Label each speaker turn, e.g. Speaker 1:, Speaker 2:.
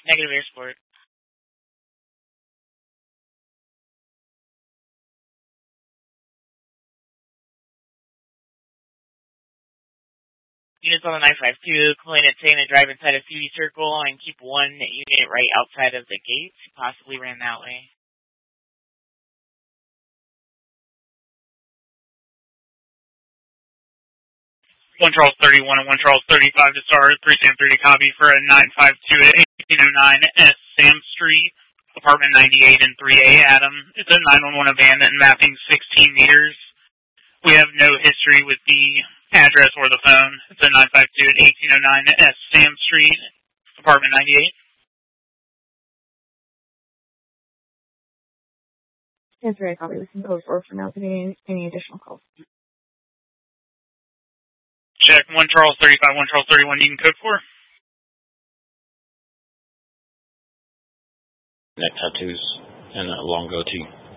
Speaker 1: Negative air support. Units on the 952, complainant saying to drive inside a CB circle and keep one unit right outside of the gate. Possibly ran that way. 1 Charles 31 and 1 Charles 35 to start, 3 Sam 3 to copy for a 952 at 1809 S. Sam Street, apartment 98 and 3A Adam. It's a 911 abandoned, mapping 16 meters. We have no history with the address or the phone. It's a 952 at 1809 S. Sam Street, apartment 98.
Speaker 2: That's very copy. We can code 4 for now. Any additional calls?
Speaker 1: Check 1 Charles 35, 1 Charles 31. You can code 4.
Speaker 3: Neck tattoos and a long goatee.